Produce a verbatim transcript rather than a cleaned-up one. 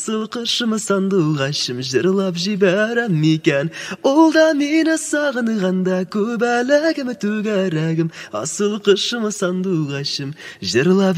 асыл қышымы сандуғашым жырлап жіберем мекен. Ол да мені сағынғанда көбәләгім түгәрәгім, асыл қышымы сандуғашым жырлап